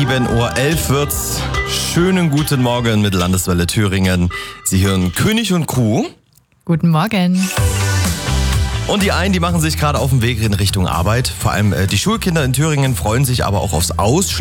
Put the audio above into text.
7:11 Uhr wird's. Schönen guten Morgen mit Landeswelle Thüringen. Sie hören König und Kuh. Guten Morgen. Und die einen, die machen sich gerade auf den Weg in Richtung Arbeit. Vor allem die Schulkinder in Thüringen freuen sich aber auch aufs Ausschlafen.